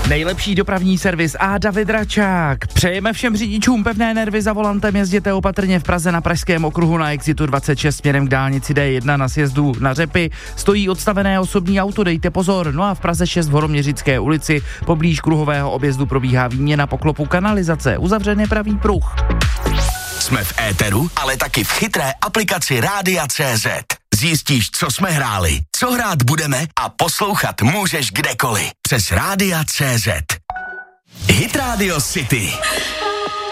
Nejlepší dopravní servis a David Račák. Přejeme všem řidičům pevné nervy za volantem, jezděte opatrně v Praze na Pražském okruhu na exitu 26 směrem k dálnici D1 na sjezdu na Řepy. Stojí odstavené osobní auto, dejte pozor. No a v Praze 6 v Horoměřické ulici poblíž kruhového objezdu probíhá výměna poklopu kanalizace, uzavřen je pravý pruh. Jsme v éteru, ale taky v chytré aplikaci Rádia.cz. Zjistíš, co jsme hráli, co hrát budeme a poslouchat můžeš kdekoliv přes Rádia.cz. Hit Radio City.